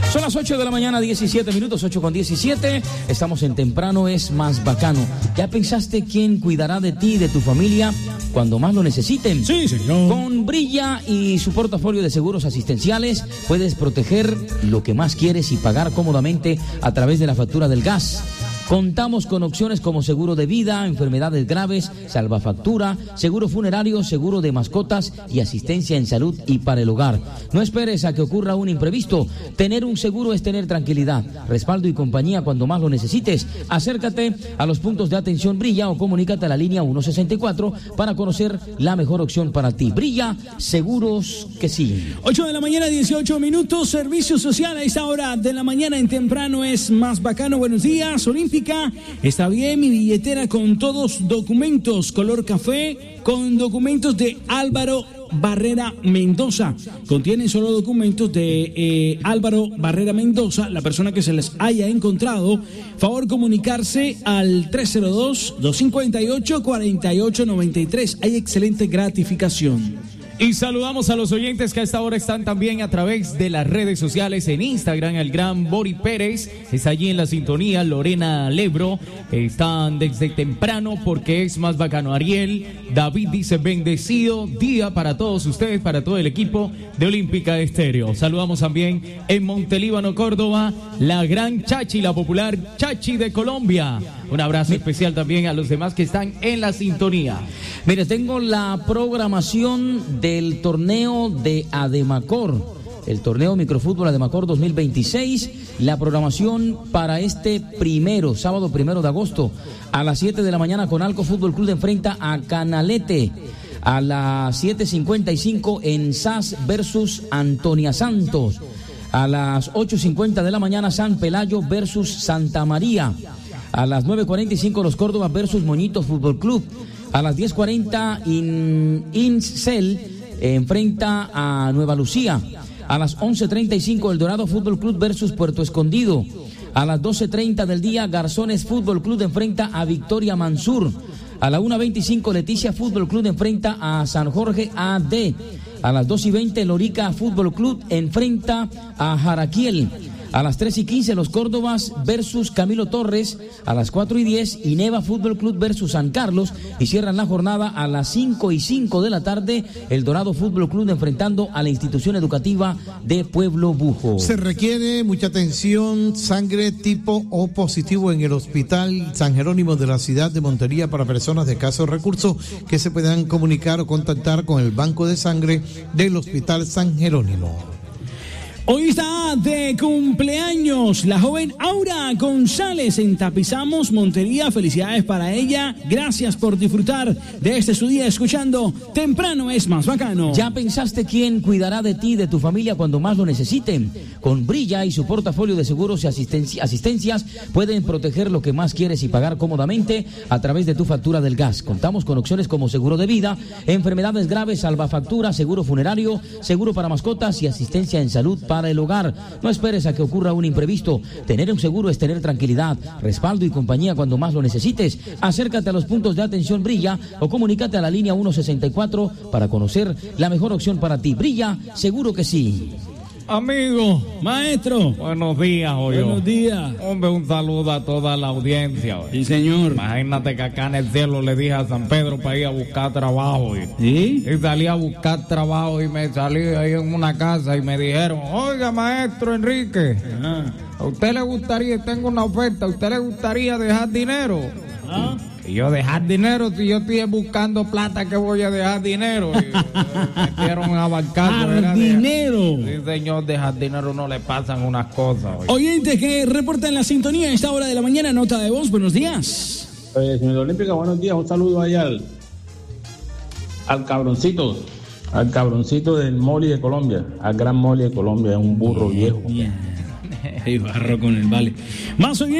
Son las 8 de la mañana, 17 minutos, 8:17. Estamos en Temprano es Más Bacano. ¿Ya pensaste quién cuidará de ti y de tu familia cuando más lo necesiten? Sí, señor. Con Brilla y su portafolio de seguros asistenciales puedes proteger lo que más quieres y pagar cómodamente a través de la factura del gas. Contamos con opciones como seguro de vida, enfermedades graves, salvafactura, seguro funerario, seguro de mascotas y asistencia en salud y para el hogar. No esperes a que ocurra un imprevisto. Tener un seguro es tener tranquilidad, respaldo y compañía cuando más lo necesites. Acércate a los puntos de atención Brilla o comunícate a la línea 164 para conocer la mejor opción para ti. Brilla, seguros que sí. 8 de la mañana, 18 minutos, servicio social a esta hora de la mañana en Temprano es Más Bacano. Buenos días, Olímpica. Está bien, mi billetera con todos documentos, color café, con documentos de Álvaro Barrera Mendoza. Contienen solo documentos de Álvaro Barrera Mendoza, la persona que se les haya encontrado. Favor comunicarse al 302-258-4893. Hay excelente gratificación. Y saludamos a los oyentes que a esta hora están también a través de las redes sociales. En Instagram, el gran Bori Pérez está allí en la sintonía. Lorena Lebro están desde temprano porque es Más Bacano. Ariel David dice: bendecido día para todos ustedes, para todo el equipo de Olímpica Estéreo. Saludamos también en Montelíbano, Córdoba, la gran Chachi, la popular Chachi de Colombia. Un abrazo especial también a los demás que están en la sintonía. Mire, tengo la programación del torneo de Ademacor, el torneo Microfútbol Ademacor 2026, la programación para este sábado 1 de agosto, a las 7 de la mañana con Alco Fútbol Club enfrenta a Canalete, a las 7:55 en SAS versus Antonia Santos, a las 8:50 de la mañana San Pelayo versus Santa María, a las 9:45 los Córdoba versus Moñitos Fútbol Club, a las 10:40 Incel enfrenta a Nueva Lucía, a las 11:35 El Dorado Fútbol Club versus Puerto Escondido, a las 12:30 del día Garzones Fútbol Club enfrenta a Victoria Mansur, a la 1:25 Leticia Fútbol Club enfrenta a San Jorge AD, a las 2:20 Lorica Fútbol Club enfrenta a Jaraquiel, a las 3:15 los Córdobas versus Camilo Torres, a las 4:10 Ineva Fútbol Club versus San Carlos, y cierran la jornada a las 5:05 de la tarde El Dorado Fútbol Club enfrentando a la institución educativa de Pueblo Bujo. Se requiere mucha atención, sangre tipo O positivo en el Hospital San Jerónimo de la ciudad de Montería para personas de escasos recursos que se puedan comunicar o contactar con el banco de sangre del Hospital San Jerónimo. Hoy está de cumpleaños la joven Aura González en Tapizamos, Montería. Felicidades para ella. Gracias por disfrutar de su día escuchando Temprano es Más Bacano. ¿Ya pensaste quién cuidará de ti y de tu familia cuando más lo necesiten? Con Brilla y su portafolio de seguros y asistencias pueden proteger lo que más quieres y pagar cómodamente a través de tu factura del gas. Contamos con opciones como seguro de vida, enfermedades graves, salvafactura, seguro funerario, seguro para mascotas y asistencia en salud para el hogar. No esperes a que ocurra un imprevisto. Tener un seguro es tener tranquilidad, respaldo y compañía cuando más lo necesites. Acércate a los puntos de atención Brilla o comunícate a la línea 164 para conocer la mejor opción para ti. Brilla, seguro que sí. Amigo, maestro, buenos días, oye. Buenos días. Hombre, un saludo a toda la audiencia. Oye. Sí, señor. Imagínate que acá en el cielo le dije a San Pedro para ir a buscar trabajo. ¿Sí? Y salí a buscar trabajo y me salí ahí en una casa y me dijeron: oiga, maestro Enrique, ¿a usted le gustaría, tengo una oferta, ¿a usted le gustaría dejar dinero? Y yo, dejar dinero, si yo estoy buscando plata, que voy a dejar dinero. Y me quieren abarcar. Dinero. Sí, señor, dejar dinero no le pasan unas cosas. Oyentes que reportan la sintonía a esta hora de la mañana, nota de voz, buenos días. Señor Olímpica, buenos días, un saludo ahí al cabroncito del Moli de Colombia, al gran Moli de Colombia, es un burro viejo. El barro con el vale. Más oyentes.